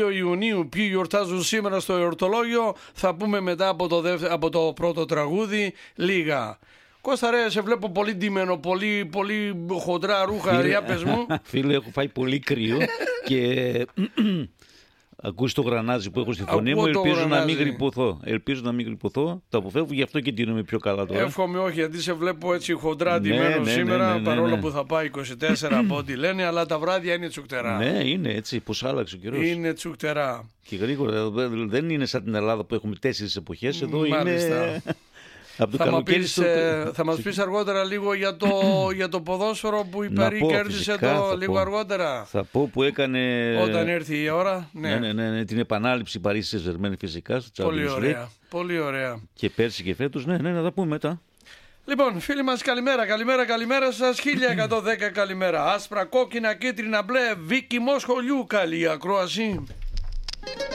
Ιουνίου. Ποιοι γιορτάζουν σήμερα στο εορτολόγιο, θα πούμε μετά από το πρώτο τραγούδι λίγα. Κώστα ρε, σε βλέπω πολύ ντυμένο, πολύ χοντρά ρούχα, για πες μου. Φίλε, έχω φάει πολύ κρύο και ακούσει το γρανάζι που έχω στη φωνή μου, ελπίζω να μην γρυπωθώ. Το αποφεύγω, γι' αυτό και ντύνομαι πιο καλά τώρα. Εύχομαι όχι, γιατί σε βλέπω έτσι χοντρά ντυμένο σήμερα, παρόλο που θα πάει 24 από ό,τι λένε, αλλά τα βράδια είναι τσουκτερά. Ναι, είναι έτσι, πως άλλαξε ο καιρός. Είναι τσουκτερά. Και γρήγορα, δεν είναι σαν την Ελλάδα που έχουμε 4 εποχές, εδώ είναι... Θα μας πεις αργότερα λίγο για το ποδόσφαιρο που η Παρί κέρδισε λίγο αργότερα. Θα πω που έκανε όταν έρθει η ώρα. Ναι, την επανάληψη Παρί Σεζερμένη φυσικά στο Champions League. Πολύ ωραία. Και πέρσι και φέτος, να τα πούμε μετά. Λοιπόν, φίλοι μας, καλημέρα σας, 1110 καλημέρα. Άσπρα, κόκκινα, κίτρινα, μπλε, Βίκη Μόσχολιού, καλή ακρόαση.